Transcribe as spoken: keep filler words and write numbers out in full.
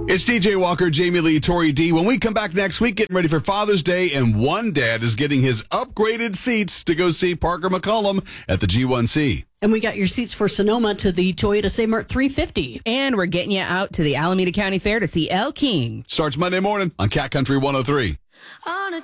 It's D J Walker, Jamie Lee, Tori D. When we come back next week, getting ready for Father's Day, and one dad is getting his upgraded seats to go see Parker McCollum at the G one C. And we got your seats for Sonoma to the Toyota St-Mart three fifty. And we're getting you out to the Alameda County Fair to see El King. Starts Monday morning on Cat Country one oh three. On a